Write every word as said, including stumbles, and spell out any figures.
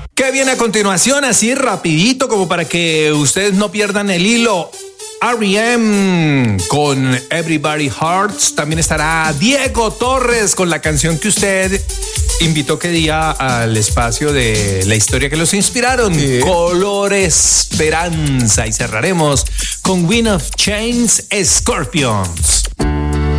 ¿Qué viene a continuación? Así rapidito, como para que ustedes no pierdan el hilo. R E M con Everybody Hurts. También estará Diego Torres con la canción que usted invitó que día al espacio de la historia que los inspiraron. Sí. Color Esperanza. Y cerraremos con Wind of Change, Scorpions.